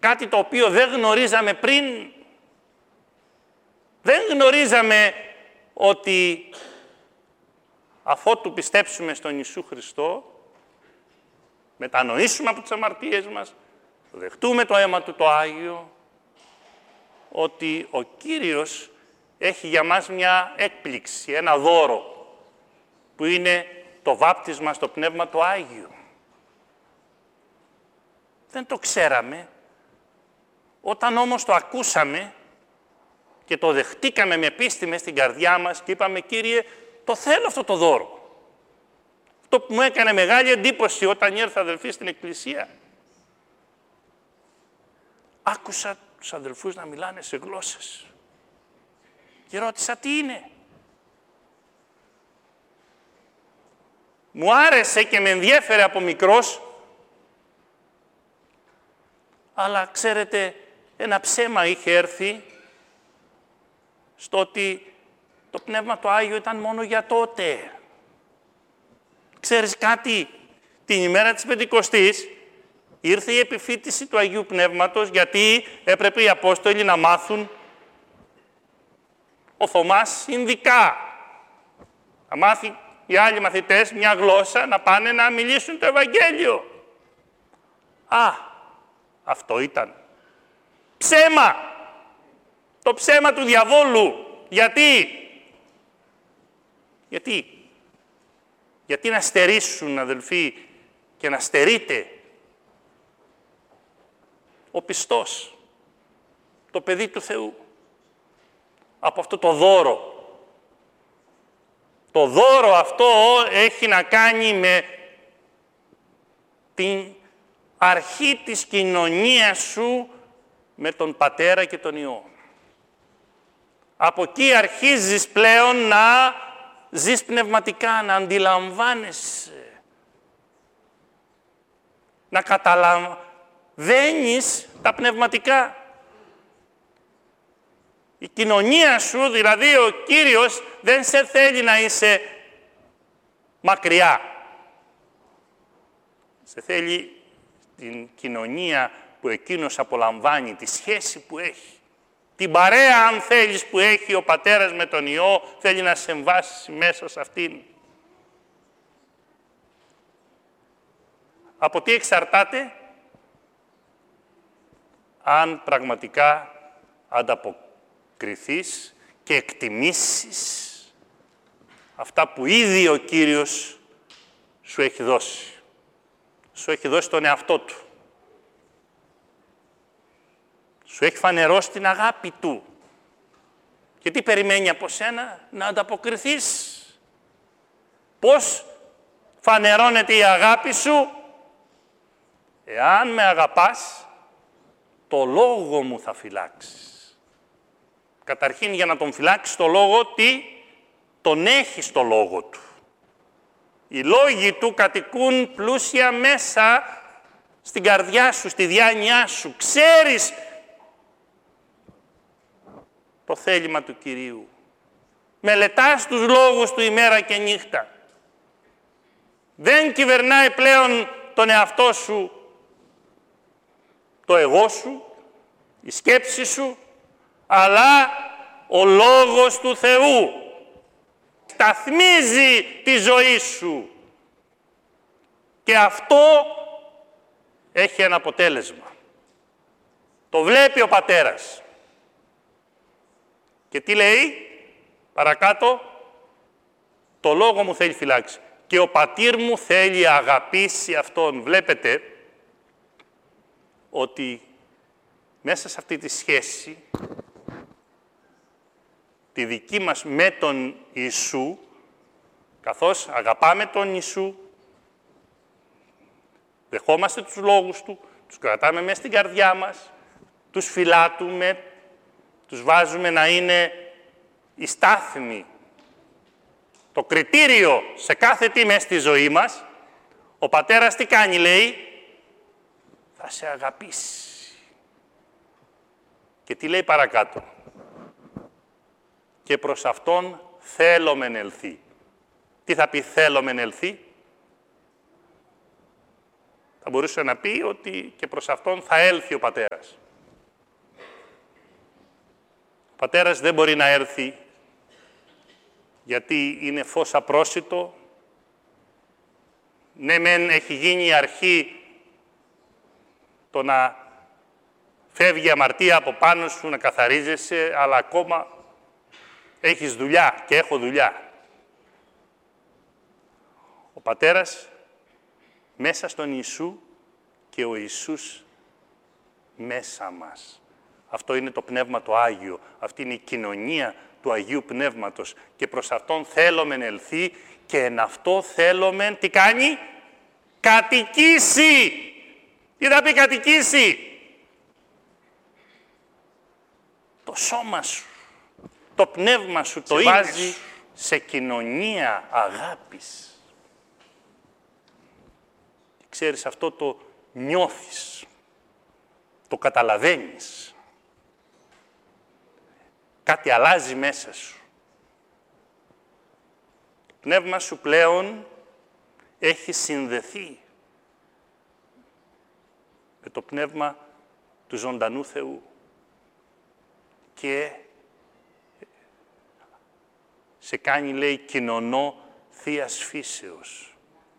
κάτι το οποίο δεν γνωρίζαμε πριν. Δεν γνωρίζαμε ότι αφότου πιστέψουμε στον Ιησού Χριστό, μετανοήσουμε από τις αμαρτίες μας, δεχτούμε το αίμα Του το Άγιο, ότι ο Κύριος έχει για μας μια έκπληξη, ένα δώρο, που είναι το βάπτισμα στο Πνεύμα το Άγιο. Δεν το ξέραμε. Όταν όμως το ακούσαμε και το δεχτήκαμε με πίστη μες στην καρδιά μας και είπαμε, Κύριε, το θέλω αυτό το δώρο. Αυτό που μου έκανε μεγάλη εντύπωση όταν ήρθα, αδελφοί, στην Εκκλησία. Άκουσα τους αδελφούς να μιλάνε σε γλώσσες. Και ρώτησα, τι είναι. Μου άρεσε και με ενδιέφερε από μικρός, αλλά ξέρετε, ένα ψέμα είχε έρθει στο ότι το Πνεύμα το Άγιο ήταν μόνο για τότε. Ξέρεις κάτι, την ημέρα της Πεντηκοστής ήρθε η επιφύτηση του Αγίου Πνεύματος, γιατί έπρεπε οι Απόστολοι να μάθουν ο Θωμάς Ινδικά. Να μάθει οι άλλοι μαθητές μια γλώσσα, να πάνε να μιλήσουν το Ευαγγέλιο. Αυτό ήταν ψέμα. Το ψέμα του διαβόλου. Γιατί να στερήσουν, αδελφοί, και να στερείται ο πιστός, το παιδί του Θεού, από αυτό το δώρο. Το δώρο αυτό έχει να κάνει με την αρχή της κοινωνίας σου με τον Πατέρα και τον Υιό. Από εκεί αρχίζεις πλέον να ζεις πνευματικά, να αντιλαμβάνεσαι, να καταλαβαίνεις τα πνευματικά. Η κοινωνία σου, δηλαδή ο Κύριος, δεν σε θέλει να είσαι μακριά. Σε θέλει την κοινωνία που εκείνος απολαμβάνει, τη σχέση που έχει. Την παρέα, αν θέλεις, που έχει ο Πατέρας με τον Υιό, θέλει να σε εμβάσει μέσα σε αυτήν. Από τι εξαρτάται? Αν πραγματικά ανταποκριθείς και εκτιμήσεις αυτά που ήδη ο Κύριος σου έχει δώσει. Σου έχει δώσει τον εαυτό Του. Σου έχει φανερώσει την αγάπη Του. Και τι περιμένει από σένα? Να ανταποκριθείς. Πώς φανερώνεται η αγάπη σου? Εάν με αγαπάς, το λόγο μου θα φυλάξεις. Καταρχήν, για να τον φυλάξεις το λόγο, τον έχεις το λόγο Του. Οι λόγοι Του κατοικούν πλούσια μέσα στην καρδιά σου, στη διάνοιά σου. Ξέρεις το θέλημα του Κυρίου. Μελετάς τους λόγους Του ημέρα και νύχτα. Δεν κυβερνάει πλέον τον εαυτό σου, το εγώ σου, η σκέψη σου, αλλά ο Λόγος του Θεού σταθμίζει τη ζωή σου. Και αυτό έχει ένα αποτέλεσμα. Το βλέπει ο Πατέρας. Και τι λέει παρακάτω? Το λόγο μου θέλει φυλάξει. Και ο πατήρ μου θέλει αγαπήσει αυτόν. Βλέπετε ότι μέσα σε αυτή τη σχέση, τη δική μας με τον Ιησού, καθώς αγαπάμε τον Ιησού, δεχόμαστε τους λόγους Του, τους κρατάμε μέσα στην καρδιά μας, τους φυλάτουμε, τους βάζουμε να είναι η στάθμη, το κριτήριο σε κάθε τι μέσα στη ζωή μας, ο Πατέρας τι κάνει, λέει? Θα σε αγαπήσει. Και τι λέει παρακάτω? Και προς Αυτόν θέλομεν ελθεί. Τι θα πει θέλομεν ελθεί? Θα μπορούσε να πει ότι και προς αυτόν θα έλθει ο πατέρας. Ο πατέρας δεν μπορεί να έρθει γιατί είναι φως απρόσιτο. Ναι, μεν έχει γίνει η αρχή το να φεύγει η αμαρτία από πάνω σου, να καθαρίζεσαι, αλλά ακόμα έχεις δουλειά και έχω δουλειά. Ο πατέρας μέσα στον Ιησού και ο Ιησούς μέσα μας. Αυτό είναι το Πνεύμα το Άγιο. Αυτή είναι η κοινωνία του Αγίου Πνεύματος. Και προς αυτόν θέλομεν ελθεί και εν αυτό θέλομεν, τι κάνει? Κατοικήσει. Τι θα πει κατοικήσει? Το σώμα σου, το πνεύμα σου το βάζει σε κοινωνία αγάπης. Και ξέρεις, αυτό το νιώθεις, το καταλαβαίνεις. Κάτι αλλάζει μέσα σου. Το πνεύμα σου πλέον έχει συνδεθεί με το πνεύμα του ζωντανού Θεού και σε κάνει, λέει, κοινωνό Θείας φύσεως.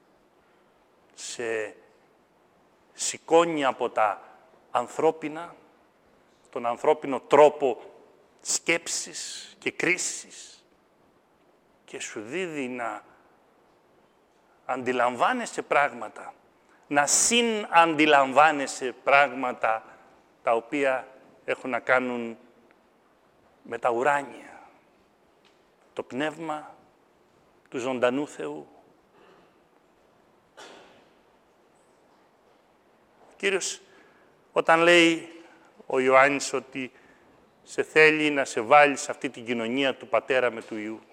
Σε σηκώνει από τα ανθρώπινα, τον ανθρώπινο τρόπο σκέψης και κρίσης και σου δίδει να αντιλαμβάνεσαι πράγματα, να συναντιλαμβάνεσαι πράγματα τα οποία έχουν να κάνουν με τα ουράνια. Το πνεύμα του ζωντανού Θεού. Ο Κύριος, όταν λέει ο Ιωάννης ότι σε θέλει να σε βάλει σε αυτή την κοινωνία του Πατέρα με του Υιού,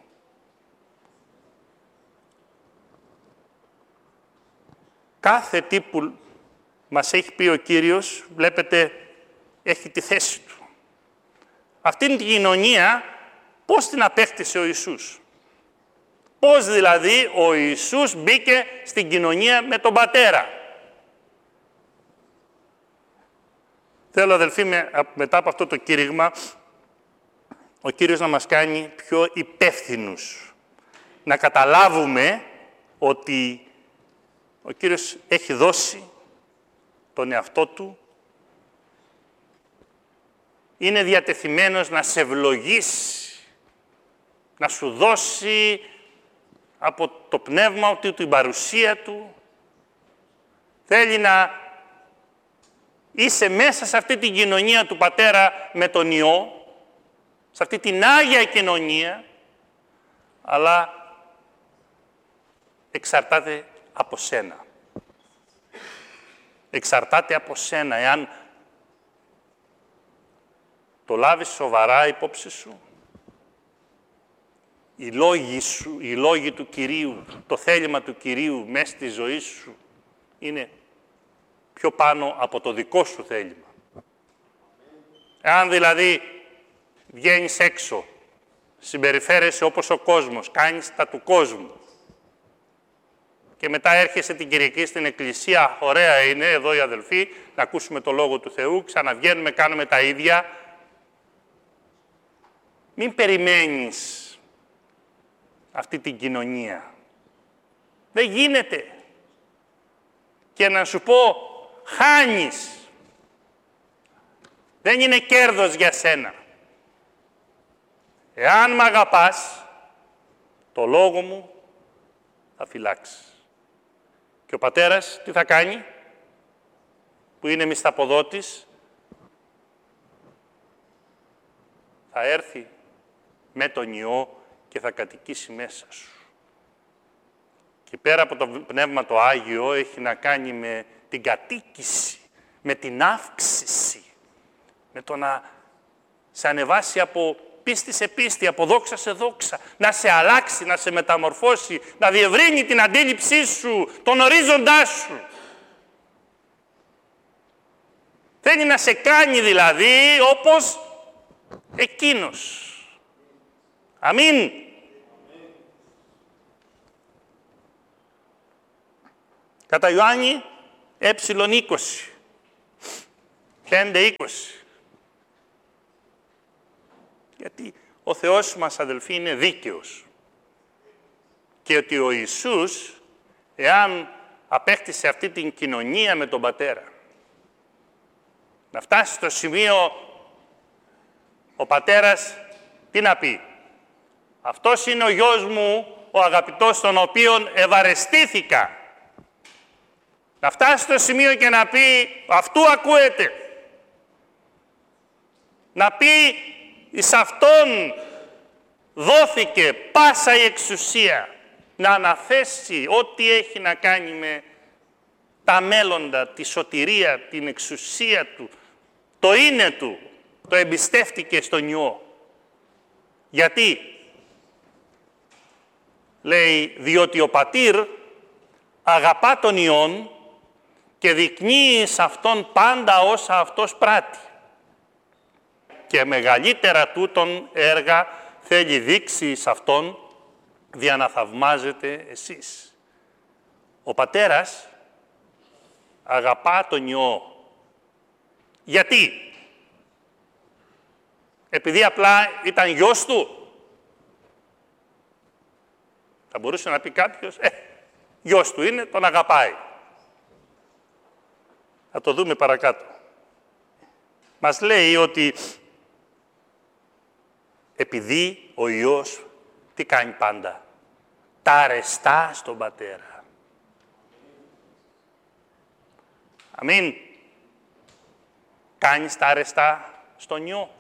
κάθε τι που μας έχει πει ο Κύριος, βλέπετε, έχει τη θέση του. Αυτήν την κοινωνία, πώς την απέκτησε ο Ιησούς? Πώς δηλαδή ο Ιησούς μπήκε στην κοινωνία με τον Πατέρα? Θέλω, αδελφοί, μετά από αυτό το κήρυγμα, ο Κύριος να μας κάνει πιο υπεύθυνους. Να καταλάβουμε ότι ο Κύριος έχει δώσει τον εαυτό Του, είναι διατεθειμένος να σε ευλογήσει, να σου δώσει από το πνεύμα του, την παρουσία Του. Θέλει να είσαι μέσα σε αυτή την κοινωνία του Πατέρα με τον Υιό, σε αυτή την Άγια κοινωνία, αλλά εξαρτάται από σένα. Εξαρτάται από σένα, εάν το λάβεις σοβαρά υπόψη σου, οι λόγοι σου, οι λόγοι του Κυρίου, το θέλημα του Κυρίου μέσα στη ζωή σου είναι πιο πάνω από το δικό σου θέλημα. Εάν δηλαδή βγαίνεις έξω, συμπεριφέρεσαι όπως ο κόσμος, κάνεις τα του κόσμου και μετά έρχεσαι την Κυριακή στην εκκλησία, ωραία είναι εδώ οι αδελφοί, να ακούσουμε το Λόγο του Θεού, ξαναβγαίνουμε, κάνουμε τα ίδια. Μην περιμένεις αυτή την κοινωνία. Δεν γίνεται. Και να σου πω, χάνεις. Δεν είναι κέρδος για σένα. Εάν μ' αγαπάς, το Λόγο μου θα φυλάξεις. Και ο Πατέρας τι θα κάνει, που είναι μισθαποδότης, θα έρθει με τον Υιό και θα κατοικήσει μέσα σου. Και πέρα από το Πνεύμα το Άγιο έχει να κάνει με την κατοίκηση, με την αύξηση, με το να σε ανεβάσει από πίστη σε πίστη, από δόξα σε δόξα, να σε αλλάξει, να σε μεταμορφώσει, να διευρύνει την αντίληψή σου, τον ορίζοντά σου. Θέλει να σε κάνει δηλαδή όπως εκείνος. Αμήν. Κατά Ιωάννη ε20, 5-20. Γιατί ο Θεός μας, αδελφοί, είναι δίκαιος. Και ότι ο Ιησούς, εάν απέκτησε αυτή την κοινωνία με τον Πατέρα, να φτάσει στο σημείο ο Πατέρας τι να πει? Αυτός είναι ο γιος μου, ο αγαπητός, τον οποίον ευαρεστήθηκα. Να φτάσει στο σημείο και να πει αυτού ακούετε. Να πει εις αυτόν δόθηκε πάσα η εξουσία. Να αναθέσει ό,τι έχει να κάνει με τα μέλλοντα, τη σωτηρία, την εξουσία του, το είναι του, το εμπιστεύτηκε στον Υιό. Γιατί? Λέει, διότι ο Πατήρ αγαπά τον Υιόν και δεικνύει σε Αυτόν πάντα όσα Αυτός πράττει. Και μεγαλύτερα τούτον έργα θέλει δείξει σε Αυτόν, δια να θαυμάζετε εσείς. Ο Πατέρας αγαπά τον Υιό. Γιατί? Επειδή απλά ήταν γιος του? Θα μπορούσε να πει κάποιος, γιος του είναι, τον αγαπάει. Θα το δούμε παρακάτω. Μας λέει ότι επειδή ο Υιός τι κάνει πάντα? Τα αρεστά στον Πατέρα. Αμήν. Κάνεις τα αρεστά στον Υιό.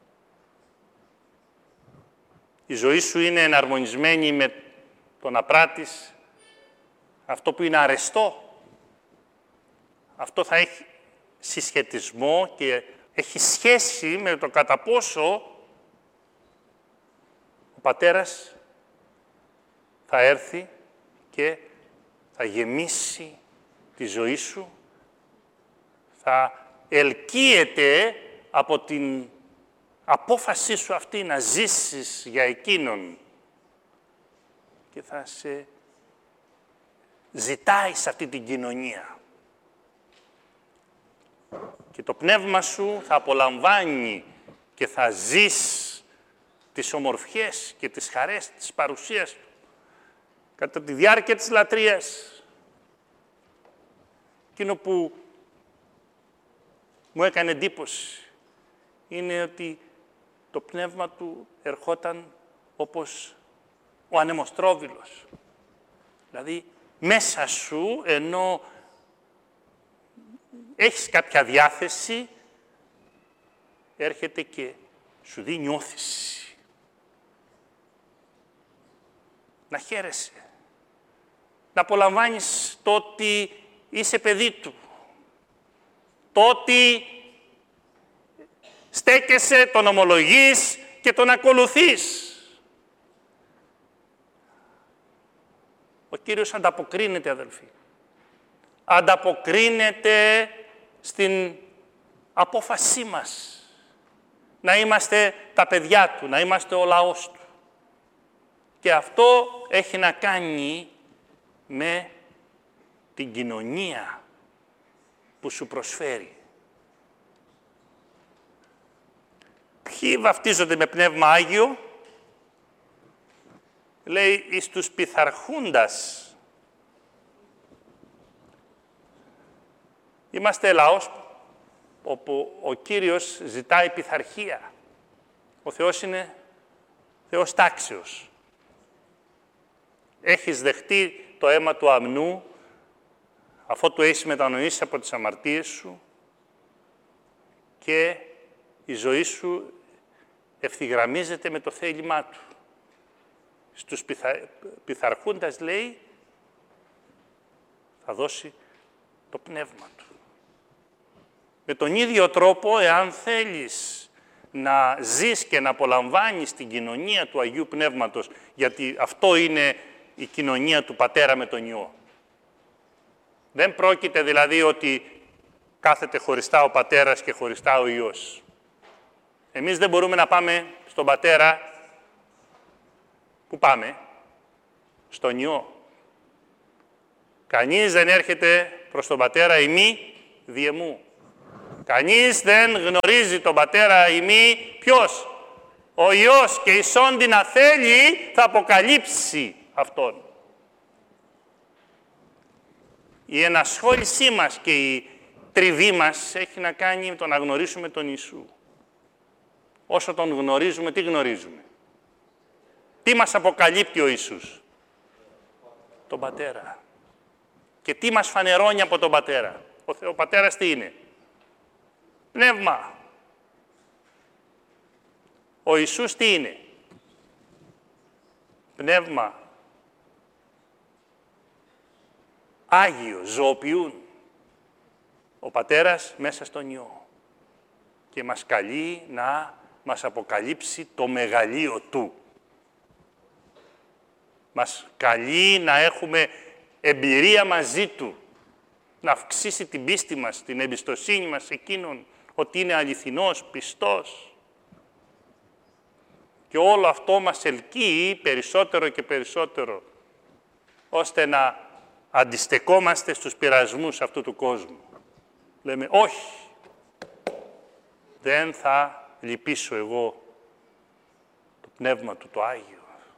Η ζωή σου είναι εναρμονισμένη με το να πράττεις αυτό που είναι αρεστό. Αυτό θα έχει συσχετισμό και έχει σχέση με το κατά πόσο ο Πατέρας θα έρθει και θα γεμίσει τη ζωή σου, θα ελκύεται από την απόφασή σου αυτή να ζήσεις για Εκείνον και θα σε ζητάει σε αυτή την κοινωνία. Και το πνεύμα σου θα απολαμβάνει και θα ζεις τις ομορφιές και τις χαρές της παρουσίας του κατά τη διάρκεια της λατρείας. Εκείνο που μου έκανε εντύπωση είναι ότι το πνεύμα του ερχόταν όπως ο ανεμοστρόβιλος. Δηλαδή, μέσα σου, ενώ έχεις κάποια διάθεση, έρχεται και σου δίνει όθηση. Να χαίρεσαι. Να απολαμβάνεις το ότι είσαι παιδί του. Το ότι στέκεσαι, τον ομολογείς και τον ακολουθείς. Ο Κύριος ανταποκρίνεται, αδελφοί. Ανταποκρίνεται στην απόφασή μας. Να είμαστε τα παιδιά Του, να είμαστε ο λαός Του. Και αυτό έχει να κάνει με την κοινωνία που σου προσφέρει. Ποιοι βαφτίζονται με Πνεύμα Άγιο? Λέει, εις τους πειθαρχούντας. Είμαστε λαός όπου ο Κύριος ζητάει πειθαρχία. Ο Θεός είναι Θεός τάξεως. Έχεις δεχτεί το αίμα του αμνού, αφού του έχεις μετανοήσει από τις αμαρτίες σου και η ζωή σου ευθυγραμμίζεται με το θέλημά Του. Στους πειθαρχούντας, λέει, θα δώσει το πνεύμα Του. Με τον ίδιο τρόπο, εάν θέλεις να ζεις και να απολαμβάνεις την κοινωνία του Αγίου Πνεύματος, γιατί αυτό είναι η κοινωνία του Πατέρα με τον Υιό. Δεν πρόκειται δηλαδή ότι κάθεται χωριστά ο Πατέρας και χωριστά ο Υιός. Εμείς δεν μπορούμε να πάμε στον Πατέρα. Πού πάμε? Στον Υιό. Κανείς δεν έρχεται προς τον Πατέρα ημί διεμού. Κανείς δεν γνωρίζει τον Πατέρα ημί ποιος? Ο Υιός, και εισόντι να θέλει θα αποκαλύψει Αυτόν. Η ενασχόλησή μας και η τριβή μας έχει να κάνει με το να γνωρίσουμε τον Ιησού. Όσο τον γνωρίζουμε, τι γνωρίζουμε? Τι μας αποκαλύπτει ο Ιησούς? Τον Πατέρα. Και τι μας φανερώνει από τον Πατέρα? Ο Πατέρας τι είναι? Πνεύμα. Ο Ιησούς τι είναι? Πνεύμα. Άγιο, ζωοποιούν. Ο Πατέρας μέσα στον Υιό. Και μας καλεί να μας αποκαλύψει το μεγαλείο Του. Μας καλεί να έχουμε εμπειρία μαζί Του. Να αυξήσει την πίστη μας, την εμπιστοσύνη μας εκείνον ότι είναι αληθινός, πιστός. Και όλο αυτό μας ελκύει περισσότερο και περισσότερο, ώστε να αντιστεκόμαστε στους πειρασμούς αυτού του κόσμου. Λέμε, όχι, δεν θα λυπήσω εγώ το Πνεύμα Του, το Άγιο.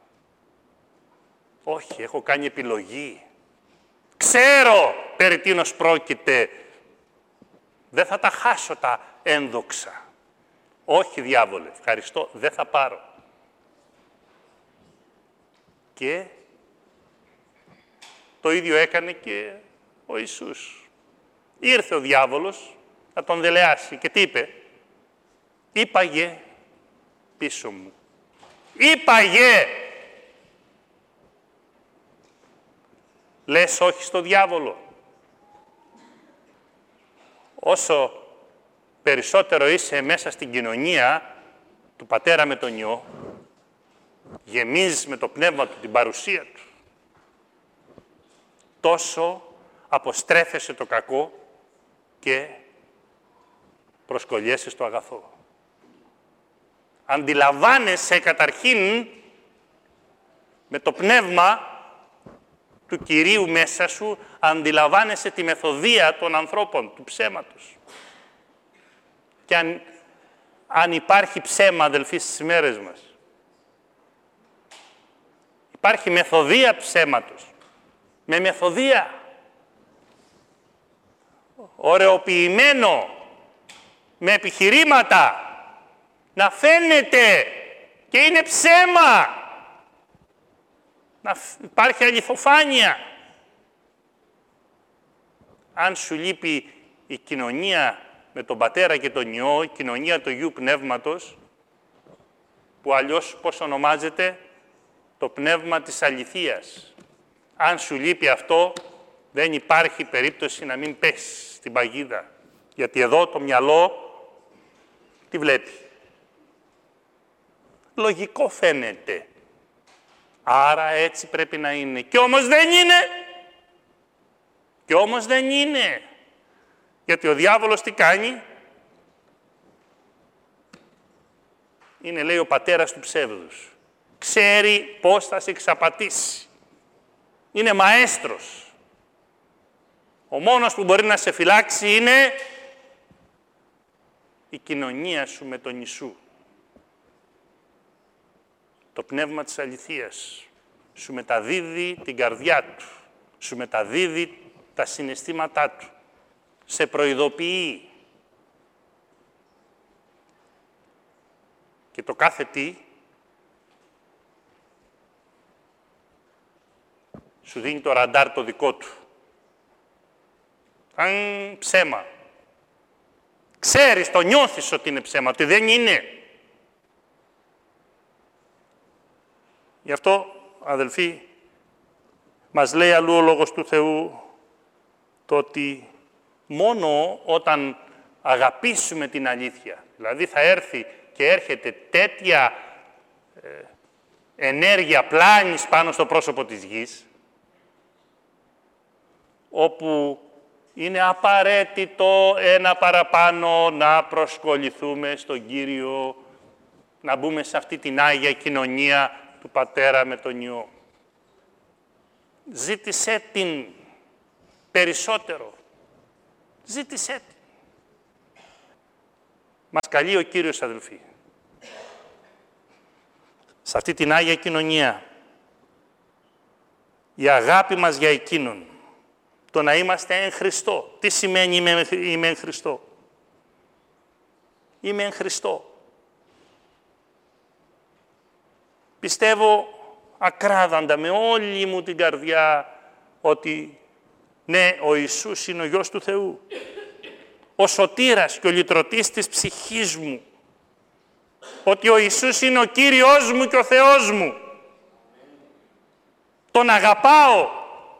Όχι, έχω κάνει επιλογή. Ξέρω περί τίνος πρόκειται. Δεν θα τα χάσω τα ένδοξα. Όχι, διάβολε, ευχαριστώ, δεν θα πάρω. Και το ίδιο έκανε και ο Ιησούς. Ήρθε ο διάβολος να τον δελεάσει και τι είπε? Είπαγε πίσω μου. Είπαγε! Λες όχι στο διάβολο. Όσο περισσότερο είσαι μέσα στην κοινωνία του Πατέρα με τον Υιό, γεμίζεις με το Πνεύμα Του, την παρουσία Του, τόσο αποστρέφεσαι το κακό και προσκολιέσαι στο αγαθό. Αντιλαμβάνεσαι καταρχήν με το Πνεύμα του Κυρίου μέσα σου, αντιλαμβάνεσαι τη μεθοδεία των ανθρώπων, του ψέματος. Και αν υπάρχει ψέμα, αδελφοί, στις ημέρες μας, υπάρχει μεθοδεία ψέματος. Με μεθοδεία. Ωρεοποιημένο. Με επιχειρήματα. Να φαίνεται. Και είναι ψέμα. Να υπάρχει αληθοφάνεια. Αν σου λείπει η κοινωνία με τον Πατέρα και τον Υιό, η κοινωνία του Αγίου Πνεύματος, που αλλιώς πώς ονομάζεται? Το πνεύμα της αληθείας. Αν σου λείπει αυτό, δεν υπάρχει περίπτωση να μην πέσεις στην παγίδα. Γιατί εδώ το μυαλό τι βλέπει? Λογικό φαίνεται. Άρα έτσι πρέπει να είναι. Και όμως δεν είναι. Και όμως δεν είναι. Γιατί ο διάβολος τι κάνει? Είναι, λέει, ο πατέρας του ψεύδους. Ξέρει πώς θα σε εξαπατήσει. Είναι μαέστρος. Ο μόνος που μπορεί να σε φυλάξει είναι η κοινωνία σου με τον Ιησού. Το πνεύμα της αληθείας σου μεταδίδει την καρδιά Του, σου μεταδίδει τα συναισθήματά Του, σε προειδοποιεί. Και το κάθε τι σου δίνει το ραντάρ το δικό του. Αν ψέμα. Ξέρεις, το νιώθεις ότι είναι ψέμα, ότι δεν είναι. Γι' αυτό, αδελφοί, μας λέει αλλού ο Λόγος του Θεού το ότι μόνο όταν αγαπήσουμε την αλήθεια, δηλαδή θα έρθει και έρχεται τέτοια ενέργεια πλάνης πάνω στο πρόσωπο της γης, όπου είναι απαραίτητο ένα παραπάνω να προσκοληθούμε στον Κύριο, να μπούμε σε αυτή την Άγια κοινωνία του Πατέρα με τον Υιό. Ζήτησέ την περισσότερο. Ζήτησέ την. Μας καλεί ο Κύριος, αδελφοί, σε αυτή την Άγια Κοινωνία, η αγάπη μας για Εκείνον, το να είμαστε εν Χριστώ. Τι σημαίνει είμαι εν Χριστώ? Είμαι εν Χριστώ. Πιστεύω ακράδαντα με όλη μου την καρδιά ότι ναι, ο Ιησούς είναι ο Υιός του Θεού. Ο σωτήρας και ο λυτρωτής της ψυχής μου. Ότι ο Ιησούς είναι ο Κύριος μου και ο Θεός μου. Τον αγαπάω.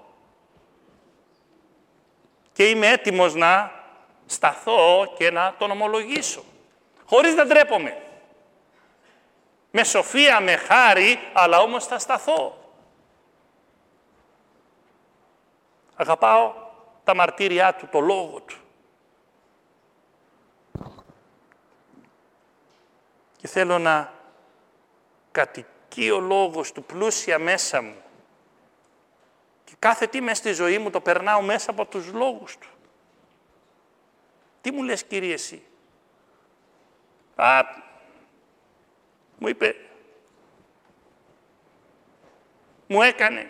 Και είμαι έτοιμος να σταθώ και να τον ομολογήσω. Χωρίς να ντρέπομαι. Με σοφία, με χάρη, αλλά όμως θα σταθώ. Αγαπάω τα μαρτύρια του, το λόγο του. Και θέλω να κατοικεί ο λόγος του πλούσια μέσα μου. Και κάθε τι μες στη ζωή μου το περνάω μέσα από τους λόγους του. Τι μου λες, Κύριε, εσύ? Μου είπε, μου έκανε.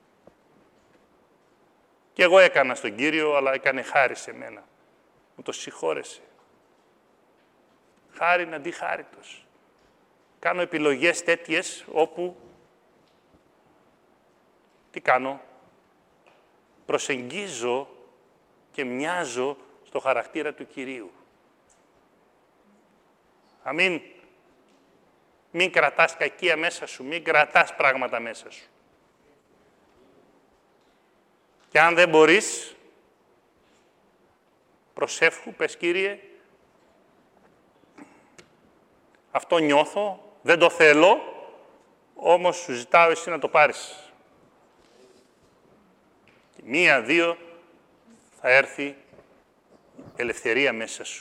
Και εγώ έκανα στον Κύριο, αλλά έκανε χάρη σε μένα. Μου το συγχώρεσε. Χάριν αντί χάριτος. Κάνω επιλογές τέτοιες όπου τι κάνω? Προσεγγίζω και μοιάζω στο χαρακτήρα του Κυρίου. Αμήν. Μην κρατάς κακία μέσα σου, μην κρατάς πράγματα μέσα σου. Και αν δεν μπορείς, προσεύχου, πες, Κύριε, αυτό νιώθω, δεν το θέλω, όμως σου ζητάω εσύ να το πάρεις. Και 1-2 θα έρθει ελευθερία μέσα σου.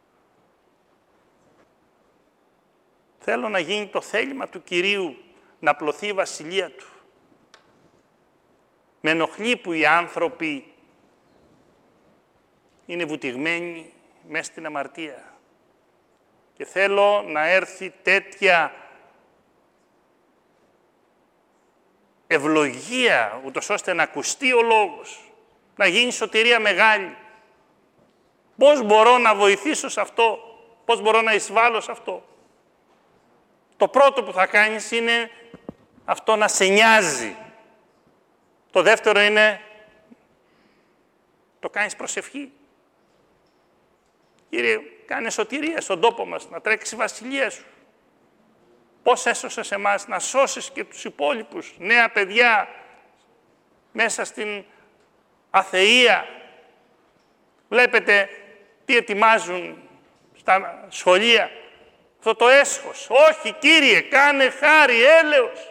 Θέλω να γίνει το θέλημα του Κυρίου, να πλωθεί η βασιλεία Του. Με ενοχλεί που οι άνθρωποι είναι βουτυγμένοι μέσα στην αμαρτία. Και θέλω να έρθει τέτοια ευλογία, ούτως ώστε να ακουστεί ο λόγος, να γίνει σωτηρία μεγάλη. Πώς μπορώ να βοηθήσω σε αυτό, πώς μπορώ να εισβάλλω σε αυτό? Το πρώτο που θα κάνεις είναι αυτό, να σε νοιάζει. Το δεύτερο είναι, το κάνεις προσευχή. Κύριε, κάνε σωτηρία στον τόπο μας, να τρέξει η βασιλεία σου. Πώς έσωσες εμάς, να σώσεις και τους υπόλοιπους, νέα παιδιά, μέσα στην αθεία. Βλέπετε τι ετοιμάζουν στα σχολεία. Αυτό το έσχος. Όχι, Κύριε, κάνε χάρη, έλεος.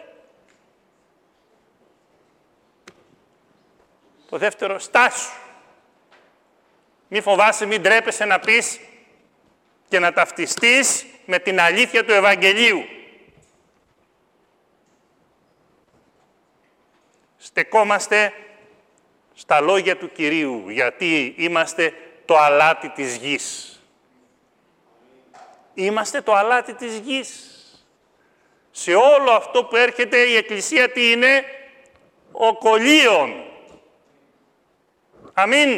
Το δεύτερο, στάσου. Μη φοβάσαι, μην ντρέπεσαι να πεις και να ταυτιστείς με την αλήθεια του Ευαγγελίου. Στεκόμαστε στα λόγια του Κυρίου, γιατί είμαστε το αλάτι της γης. Είμαστε το αλάτι της γης. Σε όλο αυτό που έρχεται η Εκκλησία τι είναι? Ο κολλίον. Αμήν.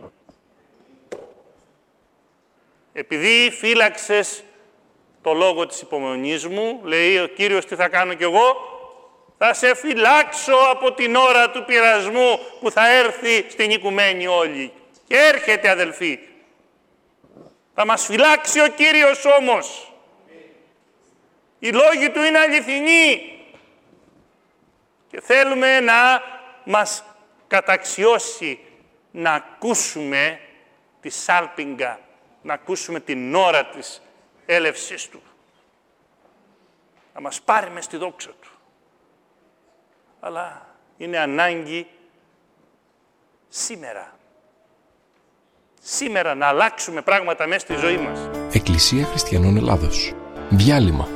Επειδή φύλαξες το λόγο της υπομονής μου, λέει ο Κύριος, τι θα κάνω κι εγώ? Θα σε φυλάξω από την ώρα του πειρασμού που θα έρθει στην οικουμένη όλη. Και έρχεται, αδελφοί. Θα μας φυλάξει ο Κύριος όμως. Οι λόγοι Του είναι αληθινοί. Και θέλουμε να μας καταξιώσει να ακούσουμε τη σάλπιγγα, να ακούσουμε την ώρα της έλευσης Του. Να μας πάρει μες στη δόξα Του. Αλλά είναι ανάγκη σήμερα. Σήμερα να αλλάξουμε πράγματα μέσα στη ζωή μας. Εκκλησία Χριστιανών Ελλάδος. Διάλειμμα.